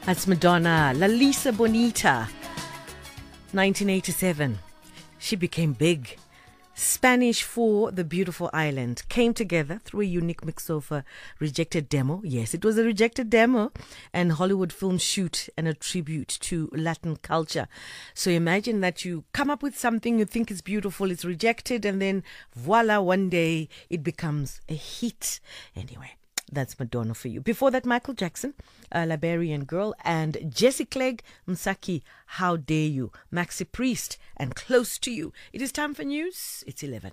That's Madonna, La Lisa Bonita, 1987. She became big. Spanish for the beautiful island came together through a unique mix of a rejected demo. Yes, it was a rejected demo and Hollywood film shoot and a tribute to Latin culture. So imagine that you come up with something you think is beautiful, it's rejected, and then voila, one day it becomes a hit. Anyway, that's Madonna for you. Before that, Michael Jackson, Liberian Girl, and Jessie Clegg, Msaki, How Dare You, Maxi Priest, and Close to You. It is time for news. It's 11.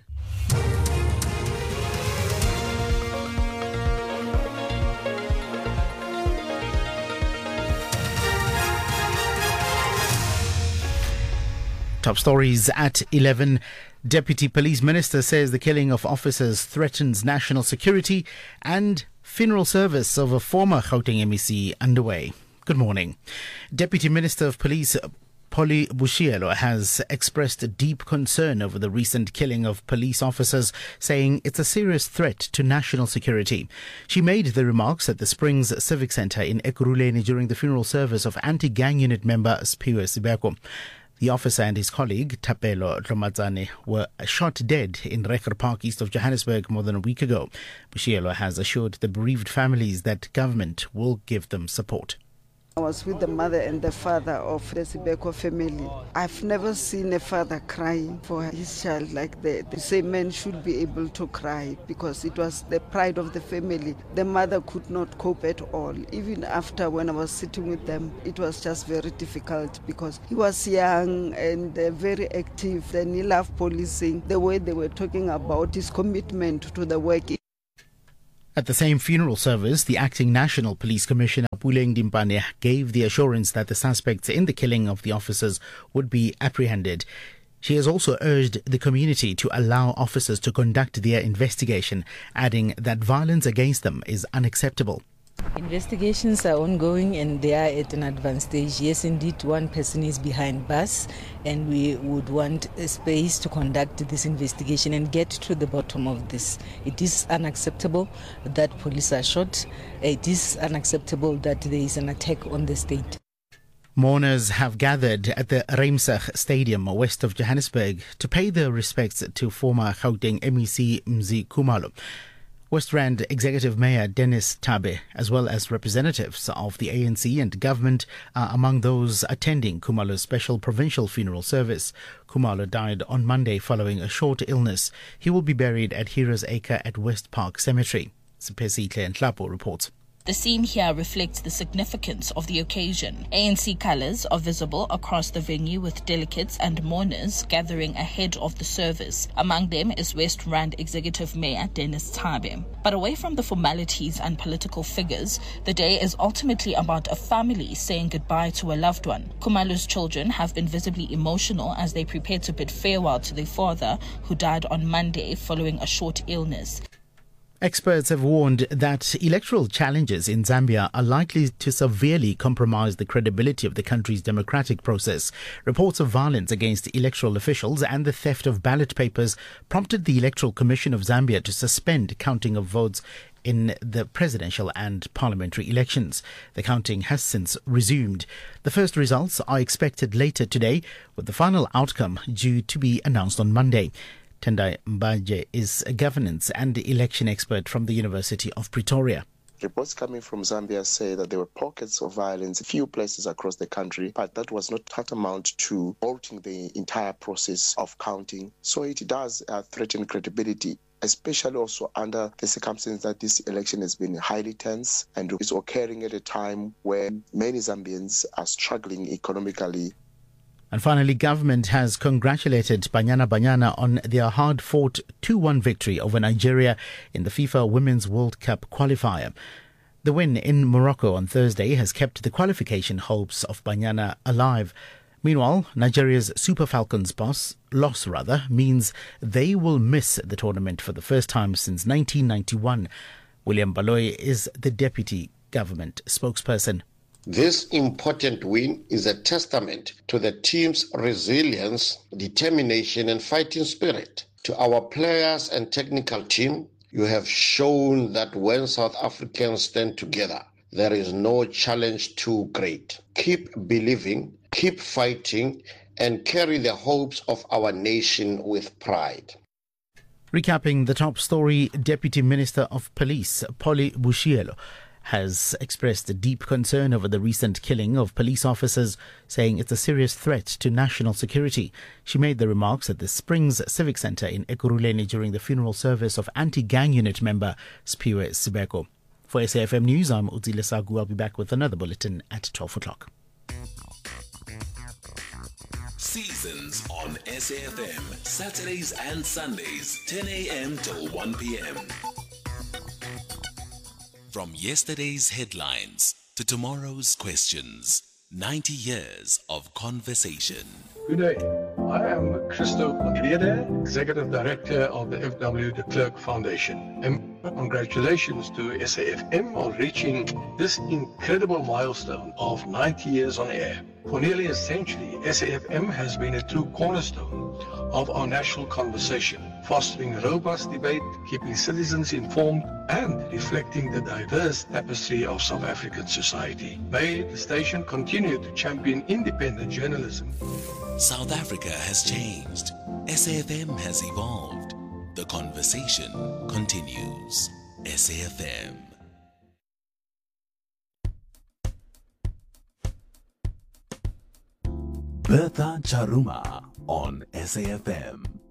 Top stories at 11. Deputy Police Minister says the killing of officers threatens national security, and funeral service of a former Gauteng MEC underway. Good morning. Deputy Minister of Police Polly Bushielo has expressed deep concern over the recent killing of police officers, saying it's a serious threat to national security. She made the remarks at the Springs Civic Centre in Ekurhuleni during the funeral service of anti-gang unit member Sphiwe Sibeko. The officer and his colleague, Thapelo Dlomatsane, were shot dead in Recher Park, east of Johannesburg, more than a week ago. Bushielo has assured the bereaved families that government will give them support. I was with the mother and the father of the Sibeko family. I've never seen a father crying for his child like that. The same man should be able to cry because it was the pride of the family. The mother could not cope at all. Even after, when I was sitting with them, it was just very difficult because he was young and very active. Then he loved policing. The way they were talking about his commitment to the work. At the same funeral service, the acting National Police Commissioner Puleng Dimpane gave the assurance that the suspects in the killing of the officers would be apprehended. She has also urged the community to allow officers to conduct their investigation, adding that violence against them is unacceptable. Investigations are ongoing and they are at an advanced stage. Yes, indeed, one person is behind bars and we would want a space to conduct this investigation and get to the bottom of this. It is unacceptable that police are shot. It is unacceptable that there is an attack on the state. Mourners have gathered at the Reimsig Stadium west of Johannesburg to pay their respects to former Gauteng MEC Mzi Khumalo. West Rand Executive Mayor Dennis Tabe, as well as representatives of the ANC and government, are among those attending Khumalo's special provincial funeral service. Khumalo died on Monday following a short illness. He will be buried at Heroes Acre at West Park Cemetery. Sipesihle Nhlapo reports. The scene here reflects the significance of the occasion. ANC colours are visible across the venue with delegates and mourners gathering ahead of the service. Among them is West Rand Executive Mayor Dennis Tabe. But away from the formalities and political figures, the day is ultimately about a family saying goodbye to a loved one. Khumalo's children have been visibly emotional as they prepare to bid farewell to their father, who died on Monday following a short illness. Experts have warned that electoral challenges in Zambia are likely to severely compromise the credibility of the country's democratic process. Reports of violence against electoral officials and the theft of ballot papers prompted the Electoral Commission of Zambia to suspend counting of votes in the presidential and parliamentary elections. The counting has since resumed. The first results are expected later today, with the final outcome due to be announced on Monday. Tendai Mbanje is a governance and election expert from the University of Pretoria. Reports coming from Zambia say that there were pockets of violence in a few places across the country, but that was not tantamount to halting the entire process of counting. So it does threaten credibility, especially also under the circumstance that this election has been highly tense and is occurring at a time when many Zambians are struggling economically. And finally, government has congratulated Banyana Banyana on their hard-fought 2-1 victory over Nigeria in the FIFA Women's World Cup qualifier. The win in Morocco on Thursday has kept the qualification hopes of Banyana alive. Meanwhile, Nigeria's Super Falcons loss means they will miss the tournament for the first time since 1991. William Baloy is the deputy government spokesperson. This important win is a testament to the team's resilience, determination and fighting spirit. To our players and technical team, you have shown that when South Africans stand together, there is no challenge too great. Keep believing, keep fighting, and carry the hopes of our nation with pride. Recapping the top story, Deputy Minister of Police, Polly Bushielo, has expressed a deep concern over the recent killing of police officers, saying it's a serious threat to national security. She made the remarks at the Springs Civic Centre in Ekurhuleni during the funeral service of anti-gang unit member Sphiwe Sibeko. For SAFM News, I'm Uzile Sagu. I'll be back with another bulletin at 12 o'clock. Seasons on SAFM, Saturdays and Sundays, 10 a.m. till 1 p.m. From yesterday's headlines to tomorrow's questions, 90 years of conversation. Good day. I am Christo Mondriede, Executive Director of the F.W. de Klerk Foundation. And congratulations to SAFM on reaching this incredible milestone of 90 years on air. For nearly a century, SAFM has been a true cornerstone of our national conversation, fostering robust debate, keeping citizens informed, and reflecting the diverse tapestry of South African society. May the station continue to champion independent journalism. South Africa has changed. SAFM has evolved. The conversation continues. SAFM. Bertha Charuma on SAFM.